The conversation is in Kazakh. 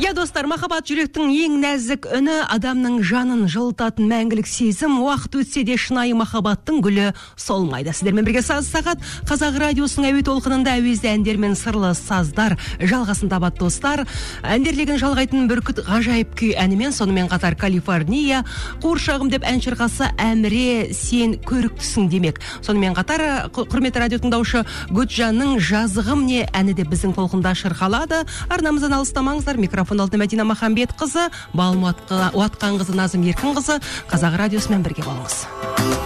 Иә достар, махаббат жүректің ең нәзік үні, адамның жанын жылытатын мәңгілік сезім, уақыт өтсе де шынайы махаббаттың гүлі солмайды. Сіздермен бірге сағат Қазақ радиосының әуе толқынында әуезді әндер мен сырлы саздар жалғасын табады достар. Әндерлеген жалғайтын бүркіт ғажайып күй әнімен, сонымен қатар Калифорния, қуыршағым деп ән шырқасы Әміре сен көріктісің демек. Сонымен қатар құрметті радио тыңдаушы Гүлжанның жазығым не әні де біздің толқында шырқалады. Арнамыздан алыстамаңыздар. Микрофон алдында Мәдина Махамбет қызы, Балым Уатқан қызы Назым Еркін қызы, Қазақ радиосымен бірге болыңыз.